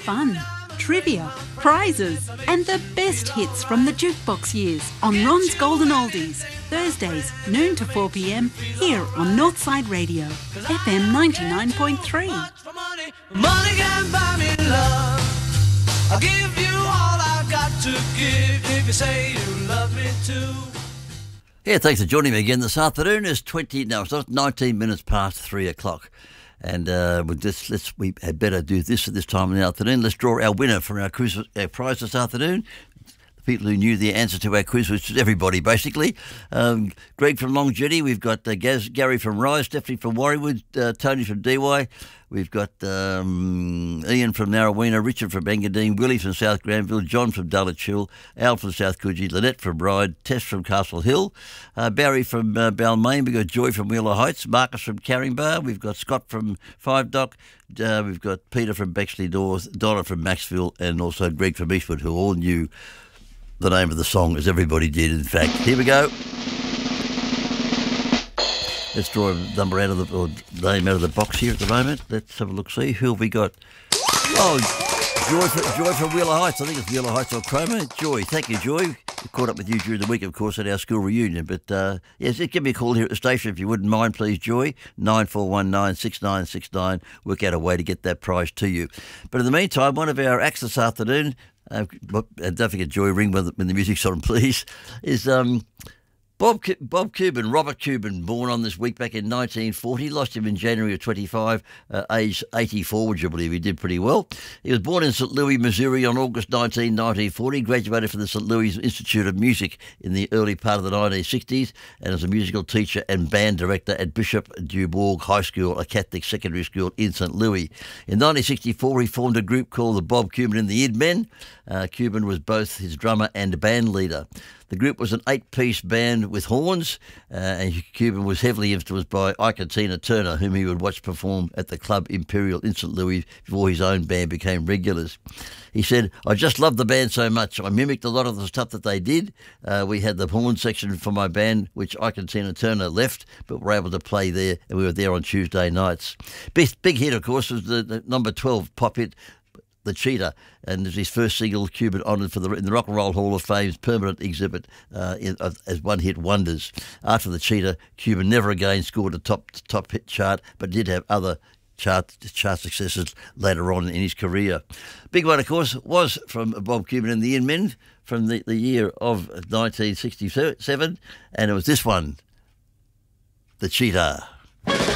fun, trivia, prizes, and the best hits from the jukebox years on Ron's Golden Oldies. Thursdays, noon to 4 p.m, here on Northside Radio, FM 99.3. Money can buy me love. I'll give you all I've got to give if you say you love me too. Yeah, thanks for joining me again this afternoon. It's 19 minutes past 3 o'clock. And we had better do this at this time in the afternoon. Let's draw our winner for our quiz, our prize this afternoon. The people who knew the answer to our quiz, which is everybody basically. Greg from Long Jetty. We've got Gary from Rise, Stephanie from Warriewood, Tony from DY. We've got Ian from Narrowena, Richard from Engadine, Willie from South Granville, John from Dulwich Hill, Al from South Coogee, Lynette from Ryde, Tess from Castle Hill, Barry from Balmain. We've got Joy from Wheeler Heights, Marcus from Caringbah. We've got Scott from Five Dock. We've got Peter from Bexley North, Donna from Maxville, and also Greg from Eastwood, who all knew the name of the song, as everybody did, in fact. Here we go. Let's draw a number out of name out of the box here at the moment. Let's have a look, see who have we got. Oh, Joy from Wheeler Heights. I think it's Wheeler Heights or Cromer. Joy, thank you, Joy. We caught up with you during the week, of course, at our school reunion. But yes, give me a call here at the station if you wouldn't mind, please, Joy. 9419 6969. Work out a way to get that prize to you. But in the meantime, one of our acts this afternoon, and don't forget Joy, ring when the music's on, please, is Bob Cuban, Robert Cuban, born on this week back in 1940, lost him in January of 25, aged 84, would you believe? He did pretty well. He was born in St. Louis, Missouri on August 19, 1940, graduated from the St. Louis Institute of Music in the early part of the 1960s, and as a musical teacher and band director at Bishop Dubourg High School, a Catholic secondary school in St. Louis. In 1964, he formed a group called the Bob Cuban and the Id Men. Cuban was both his drummer and band leader. The group was an 8-piece band with horns, and Cuban was heavily influenced by Ike and Tina Turner, whom he would watch perform at the Club Imperial in St. Louis before his own band became regulars. He said, "I just loved the band so much. I mimicked a lot of the stuff that they did. We had the horn section for my band, which Ike and Tina Turner left, but were able to play there, and we were there on Tuesday nights." Big hit, of course, was the number 12 pop hit, The Cheetah, and his first single, Cuban honoured in the Rock and Roll Hall of Fame's permanent exhibit as one-hit wonders. After The Cheetah, Cuban never again scored a top hit chart, but did have other chart successes later on in his career. Big one, of course, was from Bob Cuban and the In-Men from the year of 1967, and it was this one, The Cheetah.